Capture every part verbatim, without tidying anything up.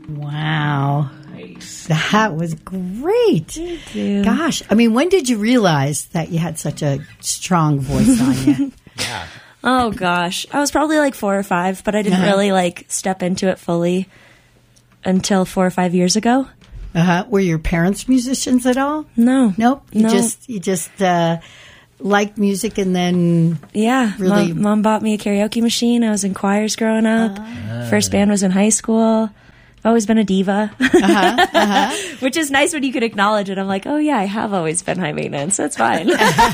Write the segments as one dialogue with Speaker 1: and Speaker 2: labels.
Speaker 1: Wow.
Speaker 2: Nice.
Speaker 1: That was great.
Speaker 3: Thank you.
Speaker 1: Gosh, I mean, when did you realize that you had such a strong voice on you?
Speaker 2: Yeah.
Speaker 3: Oh gosh, I was probably like four or five, but I didn't
Speaker 1: Uh-huh.
Speaker 3: really like step into it fully until four or five years ago.
Speaker 1: Uh-huh. Were your parents musicians at all?
Speaker 3: No,
Speaker 1: Nope. You
Speaker 3: No.
Speaker 1: just you just uh, liked music and then
Speaker 3: Yeah,
Speaker 1: Really-
Speaker 3: mom, mom bought me a karaoke machine. I was in choirs growing up.
Speaker 1: Ah.
Speaker 3: First band was in high school. I've always been a diva,
Speaker 1: uh-huh, uh-huh.
Speaker 3: which is nice when you can acknowledge it. I'm like, oh yeah, I have always been high maintenance. That's fine.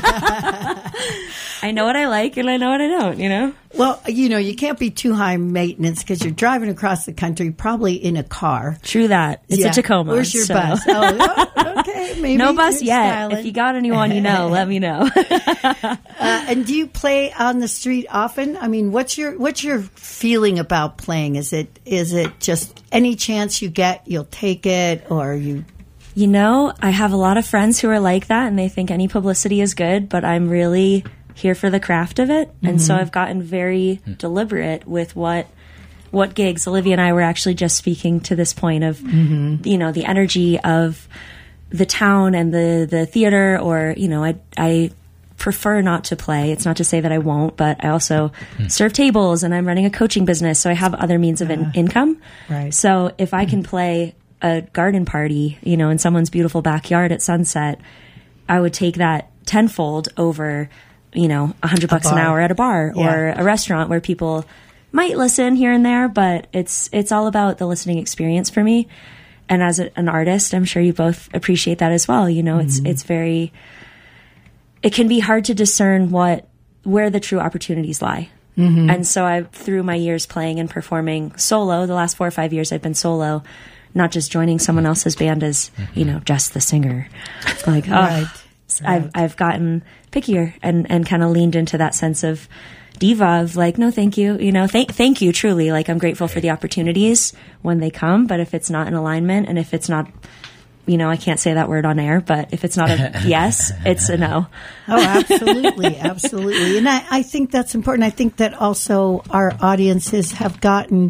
Speaker 3: I know what I like and I know what I don't, you know?
Speaker 1: Well, you know, you can't be too high maintenance because you're driving across the country, probably in a car.
Speaker 3: True that. It's
Speaker 1: Yeah.
Speaker 3: a Tacoma.
Speaker 1: Where's your
Speaker 3: so-
Speaker 1: bus? Oh, oh, okay, maybe
Speaker 3: No bus
Speaker 1: you're
Speaker 3: yet.
Speaker 1: styling.
Speaker 3: If you got anyone you know, let me know.
Speaker 1: Uh, and do you play on the street often? I mean, what's your what's your feeling about playing? Is it is it just any chance you get, you'll take it, or you?
Speaker 3: You know, I have a lot of friends who are like that and they think any publicity is good, but I'm really here for the craft of it. And so I've gotten very deliberate with what what gigs. Olivia and I were actually just speaking to this point of, you know, the energy of the town and the, the theater, or, you know, I, I prefer not to play. It's not to say that I won't, but I also serve tables and I'm running a coaching business. So I have other means of in- income.
Speaker 1: Right.
Speaker 3: So if I can play a garden party, you know, in someone's beautiful backyard at sunset, I would take that tenfold over, you know, a hundred bucks an
Speaker 1: bar.
Speaker 3: hour at a bar
Speaker 1: Yeah.
Speaker 3: or a restaurant where people might listen here and there, but it's, it's all about the listening experience for me. And as a, an artist, I'm sure you both appreciate that as well. You know, it's, it's very, it can be hard to discern what, where the true opportunities lie. Mm-hmm. And so I, through my years playing and performing solo, the last four or five years I've been solo, not just joining someone else's band as, you know, just the singer. Like,
Speaker 1: Right.
Speaker 3: oh, I've, I've gotten pickier and, and kind of leaned into that sense of diva of like, no, thank you. You know, thank, thank you truly. Like, I'm grateful for the opportunities when they come, but if it's not in alignment and if it's not, you know, I can't say that word on air, but if it's not a yes, it's a no.
Speaker 1: Oh, absolutely, absolutely. And I, I think that's important. I think that also our audiences have gotten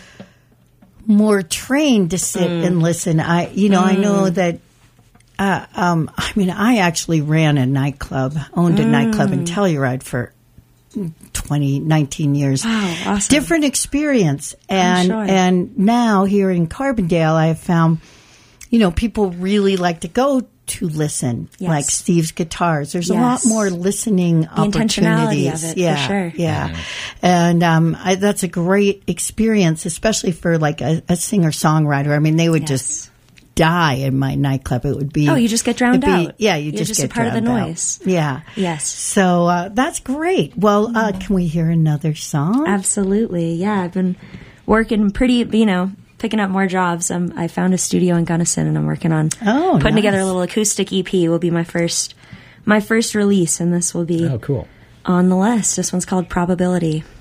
Speaker 1: more trained to sit
Speaker 3: Mm.
Speaker 1: and listen. I, you know, I know that. Uh, um, I mean, I actually ran a nightclub, owned a nightclub in Telluride for twenty, nineteen years.
Speaker 3: Wow, awesome.
Speaker 1: Different experience. And,
Speaker 3: sure.
Speaker 1: and now here in Carbondale, I have found, you know, people really like to go to listen,
Speaker 3: Yes.
Speaker 1: like Steve's Guitars. There's a lot
Speaker 3: Yes.
Speaker 1: more listening
Speaker 3: intentionality
Speaker 1: opportunities.
Speaker 3: of it, for
Speaker 1: yeah,
Speaker 3: sure.
Speaker 1: Yeah. And um, I, that's a great experience, especially for like a, a singer-songwriter. I mean, they would
Speaker 3: Yes.
Speaker 1: just die in my nightclub. It would be
Speaker 3: Oh, you just get drowned
Speaker 1: it'd be-
Speaker 3: out.
Speaker 1: Yeah, you
Speaker 3: You're
Speaker 1: just,
Speaker 3: just
Speaker 1: get
Speaker 3: a part of the
Speaker 1: drowned out.
Speaker 3: noise.
Speaker 1: Yeah.
Speaker 3: Yes.
Speaker 1: So uh, that's great. Well, uh, can we hear another song?
Speaker 3: Absolutely. Yeah. I've been working pretty, you know, picking up more jobs. Um, I found a studio in Gunnison and I'm working on
Speaker 1: Oh,
Speaker 3: putting
Speaker 1: nice.
Speaker 3: together a little acoustic E P. Will be my first, my first release. And this will be
Speaker 2: Oh, cool.
Speaker 3: on the list. This one's called Probability.